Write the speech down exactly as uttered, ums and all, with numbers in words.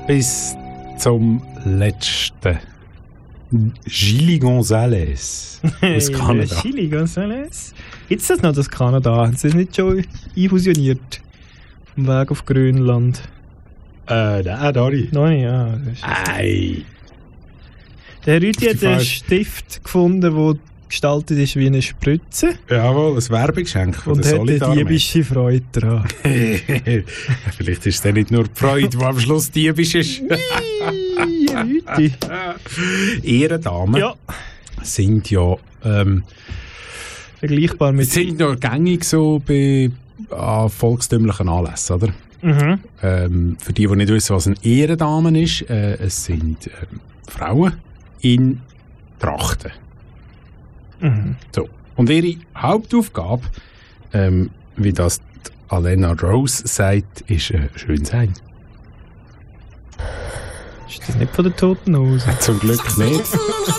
bis zum letzten. Gilly González aus Kanada. Gilly González? Gibt es das noch, das Kanada? Ist das nicht schon einfusioniert? Vom Weg auf Grönland? Äh, nein, Dari. Nein, ja. Ei. Der Rüdi hat einen falsch. Stift gefunden, der gestaltet ist wie eine Spritze. Jawohl, ein Werbegeschenk von Und der hat eine Solidarmee. diebische Freude daran. Vielleicht ist es dann nicht nur die Freude, die am Schluss diebisch ist. Rüdi. Ehrendamen Ja, sind ja ähm, vergleichbar mit... sind ja gängig so bei an volkstümlichen Anlässen, oder? Mhm. Ähm, für die, die nicht wissen, was eine Ehrendame ist, äh, es sind ähm, Frauen in Trachten. Mhm. So. Und ihre Hauptaufgabe, ähm, wie das die Alena Rose sagt, ist äh, schön sein. Ist das nicht von der Toten Hose? Zum Glück nicht.